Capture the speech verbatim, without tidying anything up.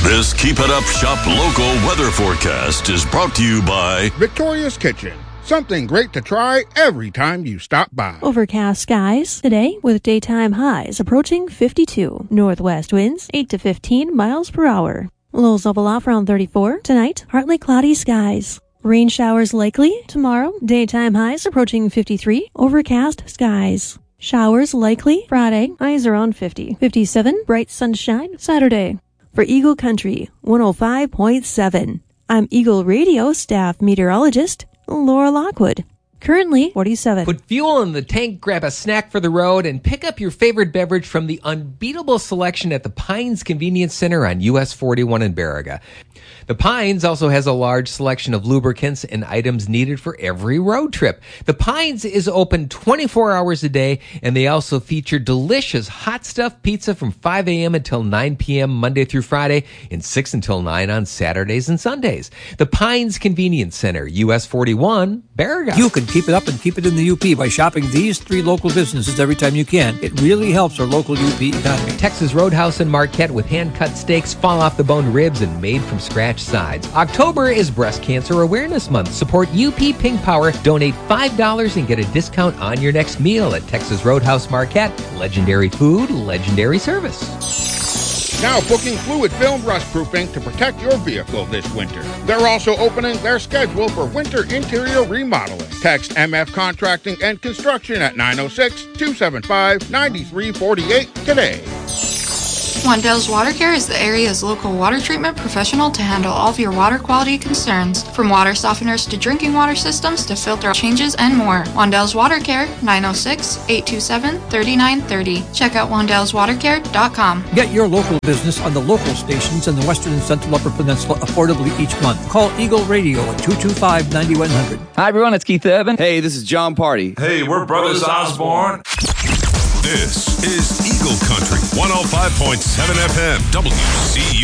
This Keep It Up Shop local weather forecast is brought to you by Victoria's Kitchen. Something great to try every time you stop by. Overcast skies today with daytime highs approaching fifty-two. Northwest winds eight to fifteen miles per hour. Lows level off around thirty-four. Tonight, partly cloudy skies. Rain showers likely tomorrow. Daytime highs approaching fifty-three. Overcast skies. Showers likely Friday. Highs around fifty. fifty-seven. Bright sunshine Saturday. For Eagle Country one oh five point seven. I'm Eagle Radio staff meteorologist Laura Lockwood. Currently forty-seven. Put fuel in the tank, grab a snack for the road, and pick up your favorite beverage from the unbeatable selection at the Pines Convenience Center on U S forty-one in Baraga. The Pines also has a large selection of lubricants and items needed for every road trip. The Pines is open twenty-four hours a day, and they also feature delicious hot stuff pizza from five a.m. until nine p.m. Monday through Friday and six until nine on Saturdays and Sundays. The Pines Convenience Center, U S forty-one, Baraga. You can keep it up and keep it in the U P by shopping these three local businesses every time you can. It really helps our local U P economy. Texas Roadhouse in Marquette with hand-cut steaks, fall-off-the-bone ribs, and made-from-scratch sides. October is Breast Cancer Awareness Month. Support U P Pink Power. Donate five dollars and get a discount on your next meal at Texas Roadhouse Marquette. Legendary food, legendary service. Now booking fluid film rust proofing to protect your vehicle this winter. They're also opening their schedule for winter interior remodeling. Text M F Contracting and Construction at nine oh six, two seven five, nine three four eight today. Wandell's Water Care is the area's local water treatment professional to handle all of your water quality concerns. From water softeners to drinking water systems to filter changes and more. Wandell's Water Care, nine oh six, eight two seven, three nine three oh. Check out wandells water care dot com. Get your local business on the local stations in the Western and Central Upper Peninsula affordably each month. Call Eagle Radio at two two five, nine one zero zero. Hi, everyone. It's Keith Urban. Hey, this is John Party. Hey, we're Brothers Osborne. This is Eagle Country one oh five point seven F M W C U.